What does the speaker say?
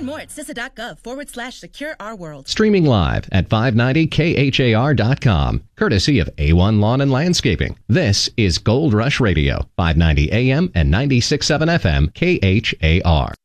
Learn more at CISA.gov/secure our world. Streaming live at 590KHAR.com, courtesy of A1 Lawn and Landscaping. This is Gold Rush Radio, 590 AM and 96.7 FM, KHAR.